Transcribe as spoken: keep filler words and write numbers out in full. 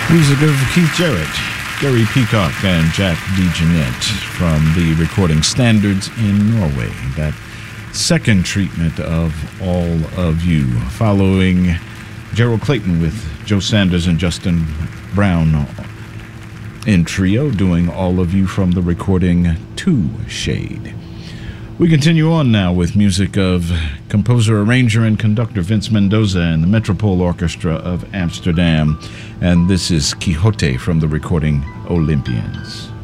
Music of Keith Jarrett, Gary Peacock, and Jack DeJohnette from the recording Standards in Norway. That second treatment of All of You, following Gerald Clayton with Joe Sanders and Justin Brown in trio, doing All of You from the recording Two Shade. We continue on now with music of composer, arranger, and conductor Vince Mendoza and the Metropole Orchestra of Amsterdam. And this is Quixote from the recording Olympians.